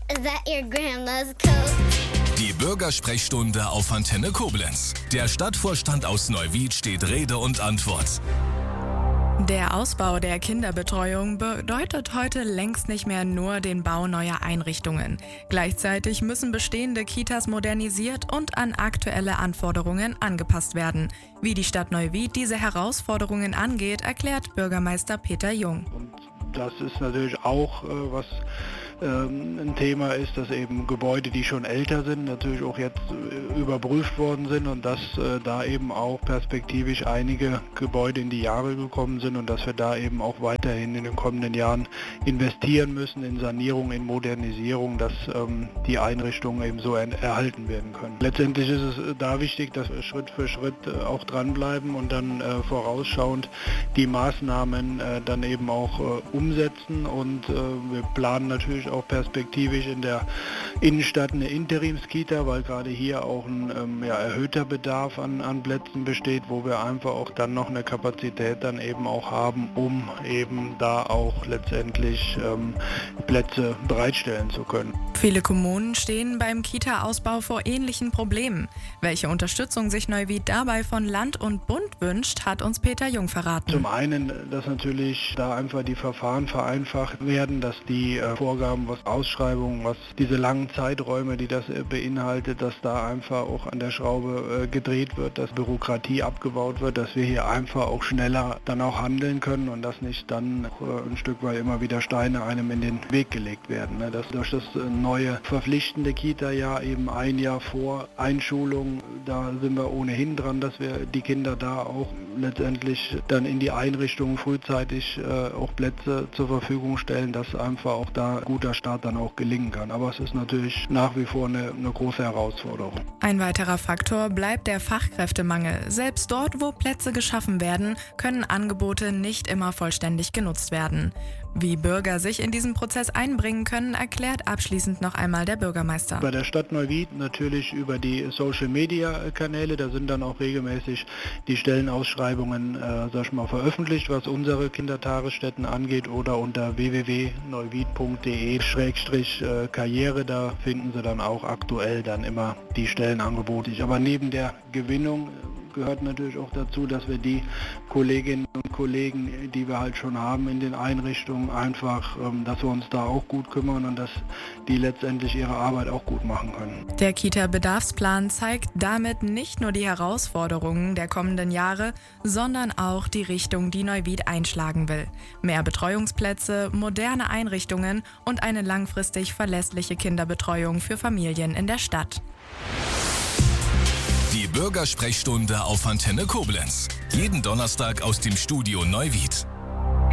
Is that your grandma's coat? Die Bürgersprechstunde auf Antenne Koblenz. Der Stadtvorstand aus Neuwied steht Rede und Antwort. Der Ausbau der Kinderbetreuung bedeutet heute längst nicht mehr nur den Bau neuer Einrichtungen. Gleichzeitig müssen bestehende Kitas modernisiert und an aktuelle Anforderungen angepasst werden. Wie die Stadt Neuwied diese Herausforderungen angeht, erklärt Bürgermeister Peter Jung. Und das ist natürlich auch was ein Thema ist, dass eben Gebäude, die schon älter sind, natürlich auch jetzt überprüft worden sind und dass da eben auch perspektivisch einige Gebäude in die Jahre gekommen sind und dass wir da eben auch weiterhin in den kommenden Jahren investieren müssen in Sanierung, in Modernisierung, dass die Einrichtungen eben so erhalten werden können. Letztendlich ist es da wichtig, dass wir Schritt für Schritt auch dranbleiben und dann vorausschauend die Maßnahmen dann eben auch umsetzen und wir planen natürlich auch perspektivisch in der Innenstadt eine Interimskita, weil gerade hier auch ein erhöhter Bedarf an Plätzen besteht, wo wir einfach auch dann noch eine Kapazität dann eben auch haben, um eben da auch letztendlich Plätze bereitstellen zu können. Viele Kommunen stehen beim Kita-Ausbau vor ähnlichen Problemen. Welche Unterstützung sich Neuwied dabei von Land und Bund wünscht, hat uns Peter Jung verraten. Zum einen, dass natürlich da einfach die Verfahren vereinfacht werden, dass die Vorgaben, was Ausschreibungen, was diese langen Zeiträume, die das beinhaltet, dass da einfach auch an der Schraube gedreht wird, dass Bürokratie abgebaut wird, dass wir hier einfach auch schneller dann auch handeln können und dass nicht dann ein Stück weit immer wieder Steine einem in den Weg gelegt werden. Dass durch das neue verpflichtende Kita-Jahr eben ein Jahr vor Einschulung, da sind wir ohnehin dran, dass wir die Kinder da auch letztendlich dann in die Einrichtungen frühzeitig auch Plätze zur Verfügung stellen, dass einfach auch da ein guter Start dann auch gelingen kann. Aber es ist natürlich nach wie vor eine große Herausforderung. Ein weiterer Faktor bleibt der Fachkräftemangel. Selbst dort, wo Plätze geschaffen werden, können Angebote nicht immer vollständig genutzt werden. Wie Bürger sich in diesen Prozess einbringen können, erklärt abschließend noch einmal der Bürgermeister. Bei der Stadt Neuwied natürlich über die Social-Media-Kanäle, da sind dann auch regelmäßig die Stellenausschreibungen veröffentlicht, was unsere Kindertagesstätten angeht oder unter www.neuwied.de/karriere, da finden Sie dann auch aktuell dann immer die Stellenangebote. Aber neben der Gewinnung gehört natürlich auch dazu, dass wir die Kolleginnen und Kollegen, die wir halt schon haben in den Einrichtungen, einfach, dass wir uns da auch gut kümmern und dass die letztendlich ihre Arbeit auch gut machen können. Der Kita-Bedarfsplan zeigt damit nicht nur die Herausforderungen der kommenden Jahre, sondern auch die Richtung, die Neuwied einschlagen will. Mehr Betreuungsplätze, moderne Einrichtungen und eine langfristig verlässliche Kinderbetreuung für Familien in der Stadt. Die Bürgersprechstunde auf Antenne Koblenz. Jeden Donnerstag aus dem Studio Neuwied.